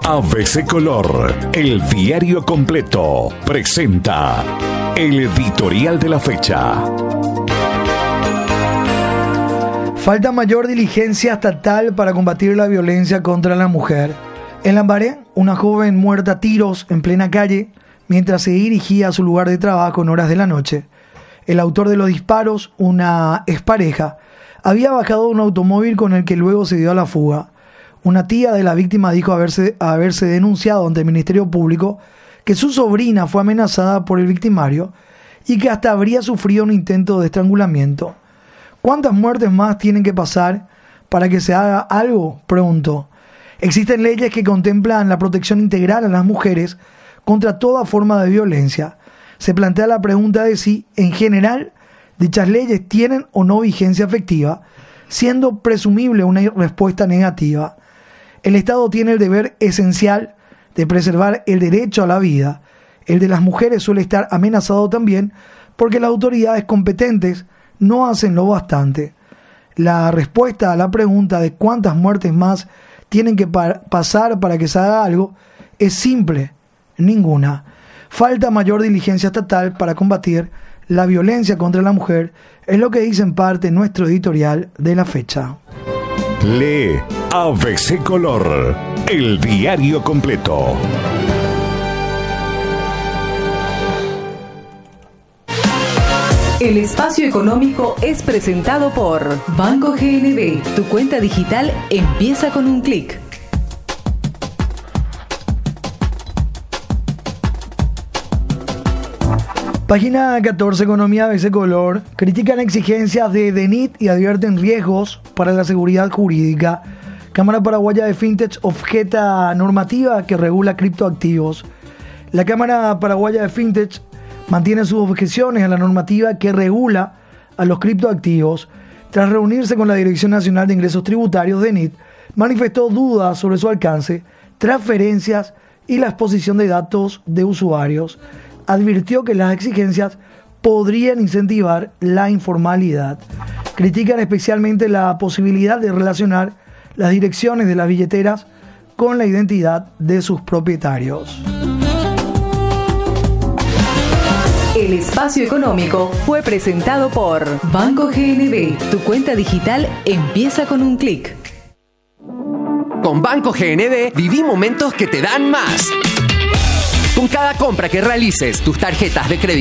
ABC Color, el diario completo, presenta el editorial de la fecha. Falta mayor diligencia estatal para combatir la violencia contra la mujer. En Lambaré, una joven muerta a tiros en plena calle mientras se dirigía a su lugar de trabajo en horas de la noche. El autor de los disparos, una expareja, había bajado de un automóvil con el que luego se dio a la fuga. Una tía de la víctima dijo haberse denunciado ante el Ministerio Público que su sobrina fue amenazada por el victimario y que hasta habría sufrido un intento de estrangulamiento. ¿Cuántas muertes más tienen que pasar para que se haga algo?, preguntó. Existen leyes que contemplan la protección integral a las mujeres contra toda forma de violencia. Se plantea la pregunta de si, en general, dichas leyes tienen o no vigencia efectiva, siendo presumible una respuesta negativa. El Estado tiene el deber esencial de preservar el derecho a la vida. El de las mujeres suele estar amenazado también porque las autoridades competentes no hacen lo bastante. La respuesta a la pregunta de cuántas muertes más tienen que pasar para que se haga algo es simple: ninguna. Falta mayor diligencia estatal para combatir la violencia contra la mujer, es lo que dice en parte nuestro editorial de la fecha. Lee ABC Color, el diario completo. El espacio económico es presentado por Banco GNB. Tu cuenta digital empieza con un clic. Página 14, Economía ABC Color. Critican exigencias de DENIT y advierten riesgos para la seguridad jurídica. Cámara Paraguaya de Fintech objeta normativa que regula criptoactivos. La Cámara Paraguaya de Fintech mantiene sus objeciones a la normativa que regula a los criptoactivos. Tras reunirse con la Dirección Nacional de Ingresos Tributarios, DENIT manifestó dudas sobre su alcance, transferencias y la exposición de datos de usuarios. Advirtió que las exigencias podrían incentivar la informalidad. Critican especialmente la posibilidad de relacionar las direcciones de las billeteras con la identidad de sus propietarios. El espacio económico fue presentado por Banco GNB. Tu cuenta digital empieza con un clic. Con Banco GNB viví momentos que te dan más. Con cada compra que realices, tus tarjetas de crédito